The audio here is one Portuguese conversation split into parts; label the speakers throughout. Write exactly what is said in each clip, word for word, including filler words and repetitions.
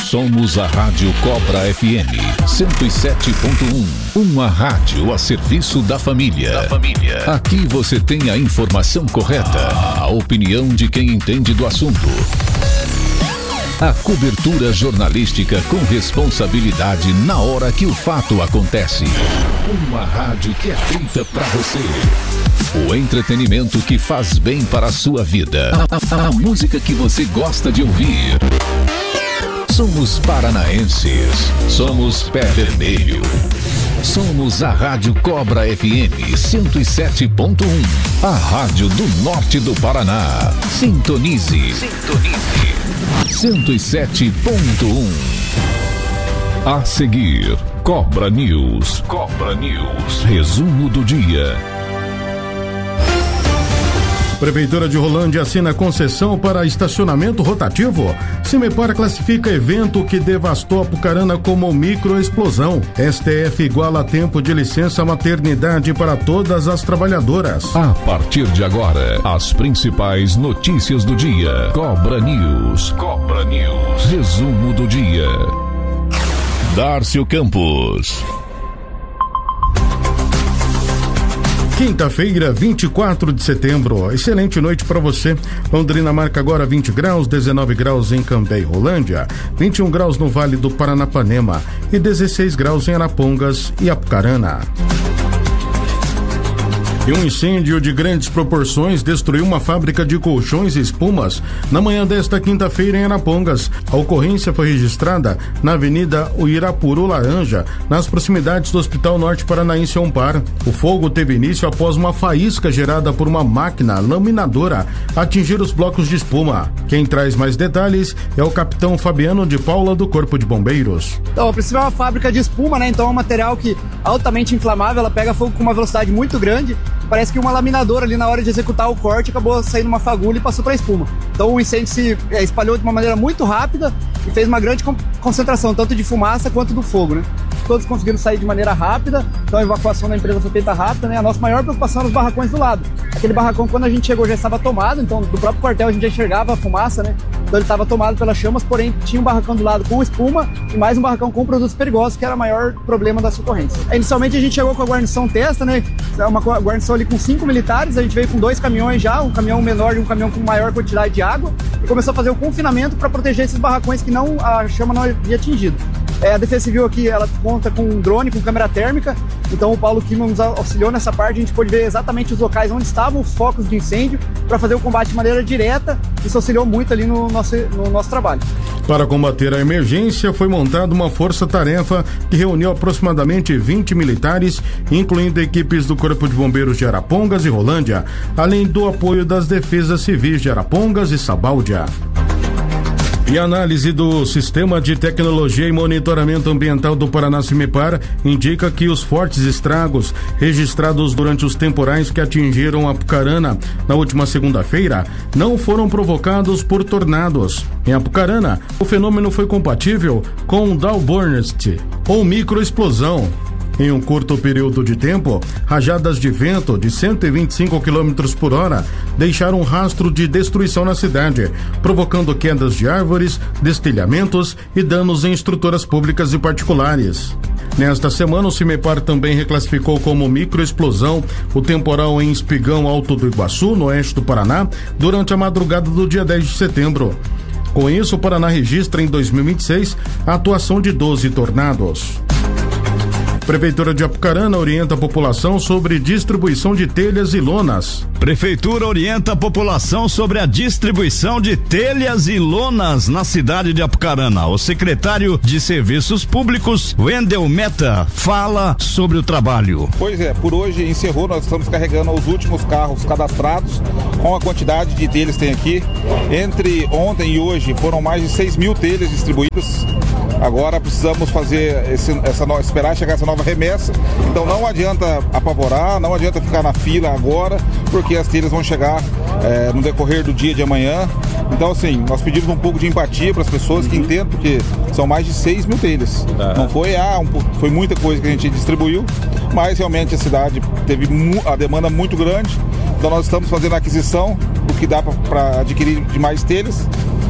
Speaker 1: Somos a Rádio Cobra F M cento e sete ponto um, uma rádio a serviço da família. Da família. Aqui você tem a informação correta, a opinião de quem entende do assunto. A cobertura jornalística com responsabilidade na hora que o fato acontece. Uma rádio que é feita pra você. O entretenimento que faz bem para a sua vida. A, a, a música que você gosta de ouvir. Somos paranaenses. Somos pé vermelho. Somos a Rádio Cobra F M cento e sete ponto um. A rádio do norte do Paraná. Sintonize. Sintonize. cento e sete ponto um. A seguir, Cobra News. Cobra News. Resumo do dia.
Speaker 2: Prefeitura de Rolândia assina concessão para estacionamento rotativo. Cimepar classifica evento que devastou Apucarana como microexplosão. S T F iguala tempo de licença maternidade para todas as trabalhadoras.
Speaker 1: A partir de agora, as principais notícias do dia. Cobra News. Cobra News. Resumo do dia. Dárcio Campos.
Speaker 2: Quinta-feira, vinte e quatro de setembro. Excelente noite para você. Londrina marca agora vinte graus, dezenove graus em Cambé e Rolândia, vinte e um graus no Vale do Paranapanema e dezesseis graus em Arapongas e Apucarana. E um incêndio de grandes proporções destruiu uma fábrica de colchões e espumas na manhã desta quinta-feira em Arapongas. A ocorrência foi registrada na Avenida Uirapuru Laranja, nas proximidades do Hospital Norte Paranaense Ompar. O fogo teve início após uma faísca gerada por uma máquina laminadora atingir os blocos de espuma. Quem traz mais detalhes é o capitão Fabiano de Paula do Corpo de Bombeiros.
Speaker 3: Então, a principal é uma fábrica de espuma, né? Então é um material que altamente inflamável, ela pega fogo com uma velocidade muito grande. Parece que uma laminadora ali na hora de executar o corte acabou saindo uma fagulha e passou para a espuma. Então o incêndio se é, espalhou de uma maneira muito rápida e fez uma grande concentração, tanto de fumaça quanto do fogo, né? Todos conseguiram sair de maneira rápida, então a evacuação da empresa foi feita rápida, né? A nossa maior preocupação era os barracões do lado. Aquele barracão, quando a gente chegou, já estava tomado, então do próprio quartel a gente já enxergava a fumaça, né? Então ele estava tomado pelas chamas, porém tinha um barracão do lado com espuma e mais um barracão com produtos perigosos, que era o maior problema da ocorrência. Inicialmente a gente chegou com a guarnição testa, né? É uma guarnição ali com cinco militares, a gente veio com dois caminhões já, um caminhão menor e um caminhão com maior quantidade de água, e começou a fazer o confinamento para proteger esses barracões que não, a chama não havia atingido. É, a Defesa Civil aqui, ela conta com um drone, com câmera térmica, então o Paulo Kima nos auxiliou nessa parte, a gente pôde ver exatamente os locais onde estavam os focos de incêndio para fazer o combate de maneira direta. Isso auxiliou muito ali no nosso, no nosso trabalho.
Speaker 2: Para combater a emergência, foi montada uma força-tarefa que reuniu aproximadamente vinte militares, incluindo equipes do Corpo de Bombeiros de Arapongas e Rolândia, além do apoio das Defesas Civis de Arapongas e Sabáudia. E a análise do Sistema de Tecnologia e Monitoramento Ambiental do Paraná Cimepar indica que os fortes estragos registrados durante os temporais que atingiram Apucarana na última segunda-feira não foram provocados por tornados. Em Apucarana, o fenômeno foi compatível com um downburst, ou microexplosão. Em um curto período de tempo, rajadas de vento de cento e vinte e cinco quilômetros por hora deixaram um rastro de destruição na cidade, provocando quedas de árvores, destelhamentos e danos em estruturas públicas e particulares. Nesta semana, o Cimepar também reclassificou como microexplosão o temporal em Espigão Alto do Iguaçu, no oeste do Paraná, durante a madrugada do dia dez de setembro. Com isso, o Paraná registra em dois mil e vinte e seis a atuação de doze tornados. Prefeitura de Apucarana orienta a população sobre distribuição de telhas e lonas.
Speaker 4: Prefeitura orienta a população sobre a distribuição de telhas e lonas na cidade de Apucarana. O secretário de Serviços Públicos, Wendel Meta, fala sobre o trabalho.
Speaker 5: Pois é, por hoje encerrou, nós estamos carregando os últimos carros cadastrados com a quantidade de telhas que tem aqui. Entre ontem e hoje foram mais de seis mil telhas distribuídas. Agora precisamos fazer esse, essa, esperar chegar essa nova remessa. Então não adianta apavorar, não adianta ficar na fila agora, porque as telhas vão chegar é, no decorrer do dia de amanhã. Então assim, nós pedimos um pouco de empatia para as pessoas que entendam, porque são mais de seis mil telhas. Uhum. Não foi, ah, um, foi muita coisa que a gente distribuiu, mas realmente a cidade teve a demanda muito grande. Então nós estamos fazendo a aquisição do que dá para adquirir de mais telhas.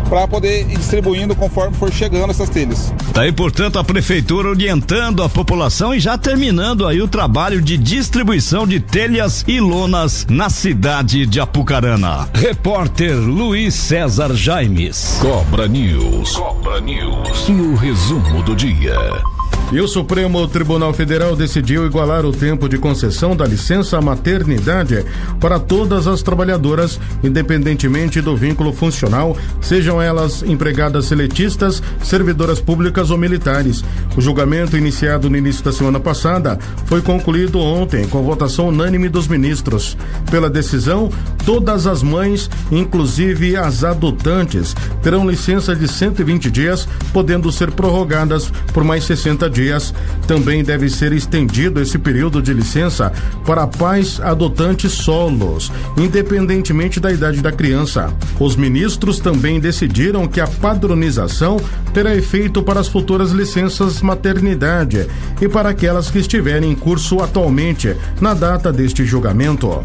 Speaker 5: para poder ir distribuindo conforme for chegando essas telhas.
Speaker 4: Daí, portanto, a prefeitura orientando a população e já terminando aí o trabalho de distribuição de telhas e lonas na cidade de Apucarana. Repórter Luiz César Jaimes.
Speaker 1: Cobra News. Cobra News. E o resumo do dia.
Speaker 2: E o Supremo Tribunal Federal decidiu igualar o tempo de concessão da licença maternidade para todas as trabalhadoras, independentemente do vínculo funcional, sejam elas empregadas seletistas, servidoras públicas ou militares. O julgamento, iniciado no início da semana passada, foi concluído ontem com votação unânime dos ministros. Pela decisão, todas as mães, inclusive as adotantes, terão licença de cento e vinte dias, podendo ser prorrogadas por mais sessenta dias. Dias. Também deve ser estendido esse período de licença para pais adotantes solos, independentemente da idade da criança. Os ministros também decidiram que a padronização terá efeito para as futuras licenças maternidade e para aquelas que estiverem em curso atualmente, na data deste julgamento.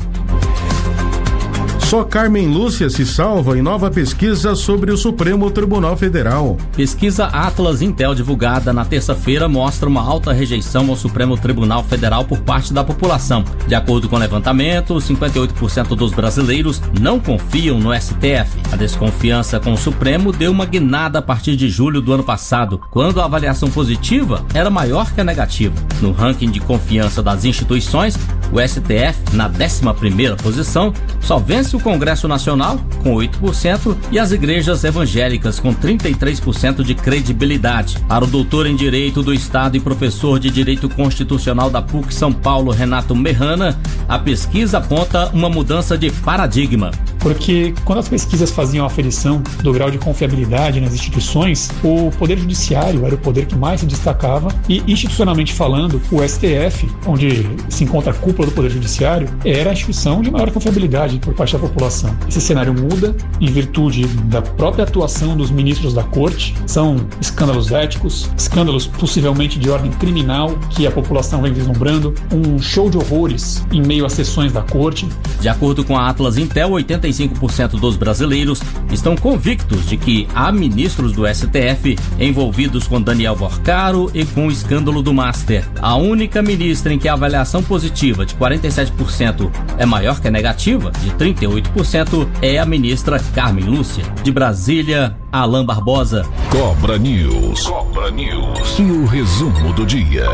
Speaker 2: Só Carmen Lúcia se salva em nova pesquisa sobre o Supremo Tribunal Federal.
Speaker 6: Pesquisa Atlas Intel divulgada na terça-feira mostra uma alta rejeição ao Supremo Tribunal Federal por parte da população. De acordo com o levantamento, cinquenta e oito por cento dos brasileiros não confiam no S T F. A desconfiança com o Supremo deu uma guinada a partir de julho do ano passado, quando a avaliação positiva era maior que a negativa. No ranking de confiança das instituições, o S T F, na décima primeira posição, só vence o Congresso Nacional, com oito por cento, e as igrejas evangélicas, com trinta e três por cento de credibilidade. Para o doutor em Direito do Estado e professor de Direito Constitucional da P U C São Paulo, Renato Merrana, a pesquisa aponta uma mudança de paradigma.
Speaker 7: Porque quando as pesquisas faziam a aferição do grau de confiabilidade nas instituições, o Poder Judiciário era o poder que mais se destacava e, institucionalmente falando, o S T F, onde se encontra a cúpula do Poder Judiciário, era a instituição de maior confiabilidade por parte da população. Esse cenário muda em virtude da própria atuação dos ministros da Corte. São escândalos éticos, escândalos possivelmente de ordem criminal que a população vem vislumbrando, um show de horrores em meio às sessões da Corte.
Speaker 6: De acordo com a Atlas Intel, oitenta e cinco por cento dos brasileiros estão convictos de que há ministros do S T F envolvidos com Daniel Borcaro e com o escândalo do Master. A única ministra em que a avaliação positiva de quarenta e sete por cento é maior que a negativa, de trinta e oito por cento, é a ministra Carmen Lúcia. De Brasília, Alain Barbosa.
Speaker 1: Cobra News. Cobra News. E o resumo do dia.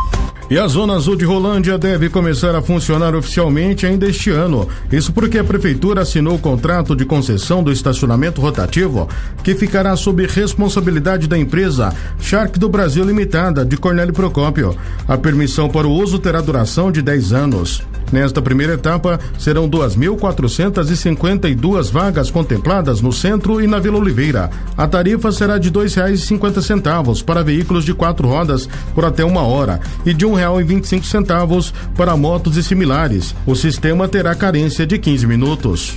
Speaker 2: E a Zona Azul de Rolândia deve começar a funcionar oficialmente ainda este ano. Isso porque a Prefeitura assinou o contrato de concessão do estacionamento rotativo, que ficará sob responsabilidade da empresa Shark do Brasil Limitada, de Cornélio Procópio. A permissão para o uso terá duração de dez anos. Nesta primeira etapa, serão duas mil quatrocentas e cinquenta e duas vagas contempladas no centro e na Vila Oliveira. A tarifa será de dois reais e cinquenta centavos para veículos de quatro rodas por até uma hora e de um real e vinte e cinco centavos para motos e similares. O sistema terá carência de quinze minutos.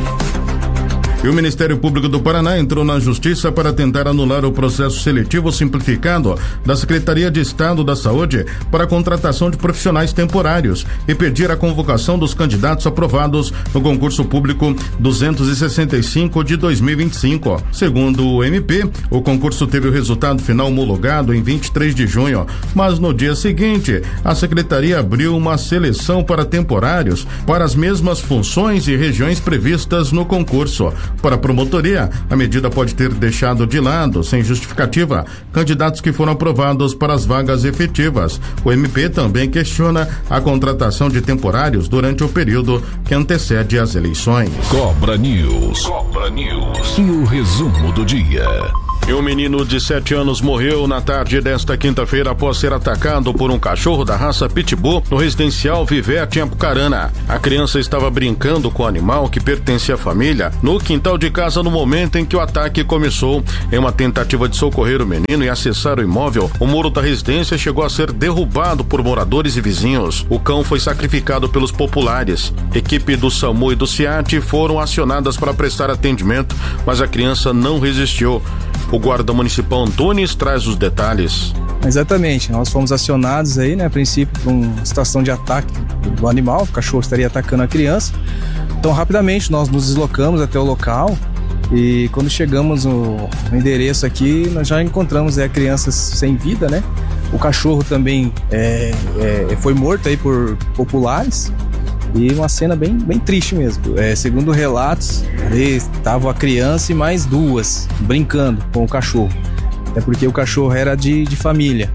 Speaker 2: E o Ministério Público do Paraná entrou na Justiça para tentar anular o processo seletivo simplificado da Secretaria de Estado da Saúde para a contratação de profissionais temporários e pedir a convocação dos candidatos aprovados no concurso público duzentos e sessenta e cinco de dois mil e vinte e cinco. Segundo o M P, o concurso teve o resultado final homologado em vinte e três de junho, mas no dia seguinte, a Secretaria abriu uma seleção para temporários para as mesmas funções e regiões previstas no concurso. Para a promotoria, a medida pode ter deixado de lado, sem justificativa, candidatos que foram aprovados para as vagas efetivas. O M P também questiona a contratação de temporários durante o período que antecede as eleições.
Speaker 1: Cobra News. Cobra News. E o resumo do dia.
Speaker 2: E um menino de sete anos morreu na tarde desta quinta-feira após ser atacado por um cachorro da raça Pitbull no residencial Vivete em Apucarana. A criança estava brincando com o animal que pertencia à família no quintal de casa no momento em que o ataque começou. Em uma tentativa de socorrer o menino e acessar o imóvel, o muro da residência chegou a ser derrubado por moradores e vizinhos. O cão foi sacrificado pelos populares. Equipe do SAMU e do SEAT foram acionadas para prestar atendimento, mas a criança não resistiu. O guarda municipal Antunes traz os detalhes.
Speaker 8: Exatamente, nós fomos acionados aí, né, a princípio, por uma situação de ataque do animal, o cachorro estaria atacando a criança. Então, rapidamente, nós nos deslocamos até o local E quando chegamos no, no endereço aqui, nós já encontramos é, crianças sem vida, né? O cachorro também é, é, foi morto aí por populares. E uma cena bem, bem triste mesmo. É, segundo relatos, estava a criança e mais duas brincando com o cachorro. É porque o cachorro era de, de família.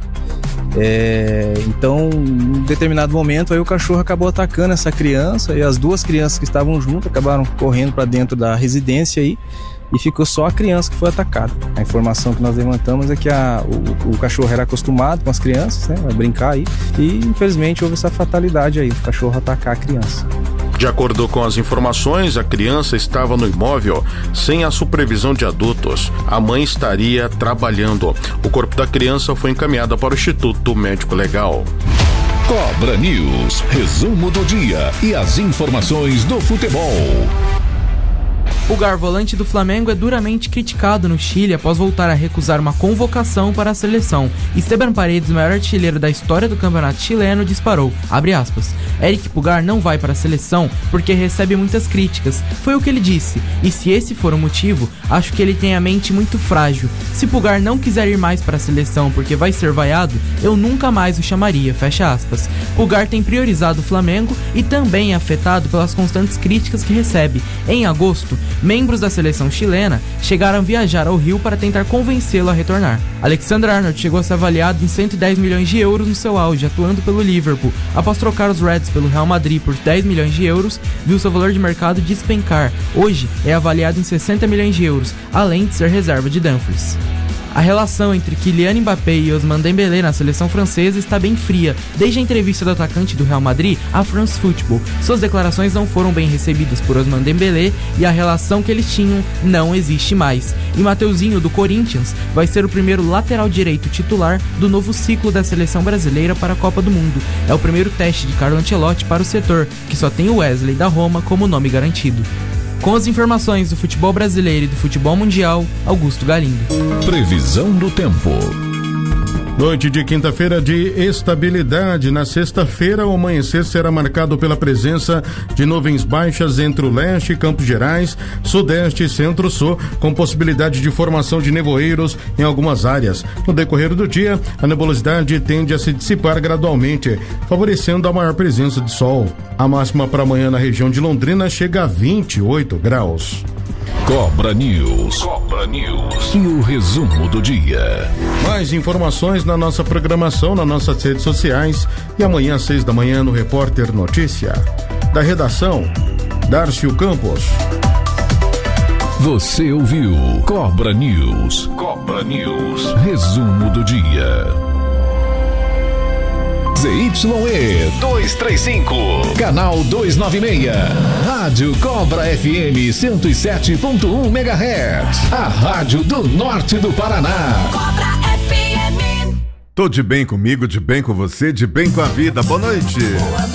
Speaker 8: É, então, em determinado momento, aí o cachorro acabou atacando essa criança e as duas crianças que estavam juntas acabaram correndo para dentro da residência aí e ficou só a criança que foi atacada. A informação que nós levantamos é que a, o, o cachorro era acostumado com as crianças, né, a brincar aí, e infelizmente houve essa fatalidade aí, o cachorro atacar a criança.
Speaker 2: De acordo com as informações, a criança estava no imóvel sem a supervisão de adultos. A mãe estaria trabalhando. O corpo da criança foi encaminhado para o Instituto Médico Legal.
Speaker 1: Cobra News, resumo do dia e as informações do futebol.
Speaker 9: O Garvolante do Flamengo é duramente criticado no Chile após voltar a recusar uma convocação para a seleção. Esteban Paredes, maior artilheiro da história do campeonato chileno, disparou, abre aspas, Eric Pulgar não vai para a seleção porque recebe muitas críticas, foi o que ele disse, e se esse for o motivo, acho que ele tem a mente muito frágil. Se Pulgar não quiser ir mais para a seleção porque vai ser vaiado, eu nunca mais o chamaria, fecha aspas. Pulgar tem priorizado o Flamengo e também é afetado pelas constantes críticas que recebe. Em agosto, membros da seleção chilena chegaram a viajar ao Rio para tentar convencê-lo a retornar. Alexander Arnold chegou a ser avaliado em cento e dez milhões de euros no seu auge, atuando pelo Liverpool. Após trocar os Reds pelo Real Madrid por dez milhões de euros, viu seu valor de mercado despencar. Hoje é avaliado em sessenta milhões de euros, além de ser reserva de Dumfries. A relação entre Kylian Mbappé e Ousmane Dembélé na seleção francesa está bem fria, desde a entrevista do atacante do Real Madrid à France Football. Suas declarações não foram bem recebidas por Ousmane Dembélé e a relação que eles tinham não existe mais. E Mateuzinho, do Corinthians, vai ser o primeiro lateral direito titular do novo ciclo da seleção brasileira para a Copa do Mundo. É o primeiro teste de Carlo Ancelotti para o setor, que só tem o Wesley da Roma como nome garantido. Com as informações do futebol brasileiro e do futebol mundial, Augusto Galindo.
Speaker 1: Previsão do tempo.
Speaker 2: Noite de quinta-feira de estabilidade. Na sexta-feira, o amanhecer será marcado pela presença de nuvens baixas entre o leste, Campos Gerais, sudeste e centro-sul, com possibilidade de formação de nevoeiros em algumas áreas. No decorrer do dia, a nebulosidade tende a se dissipar gradualmente, favorecendo a maior presença de sol. A máxima para amanhã na região de Londrina chega a vinte e oito graus.
Speaker 1: Cobra News. Cobra News. E o resumo do dia.
Speaker 2: Mais informações na nossa programação, nas nossas redes sociais e amanhã às seis da manhã no Repórter Notícia. Da redação, Dárcio Campos.
Speaker 1: Você ouviu Cobra News. Cobra News. Resumo do dia. Z Y E duzentos e trinta e cinco, canal duzentos e noventa e seis, Rádio Cobra F M cento e sete ponto um megahertz, a rádio do norte do Paraná. Cobra F M.
Speaker 10: Tô de bem comigo, de bem com você, de bem com a vida. Boa noite.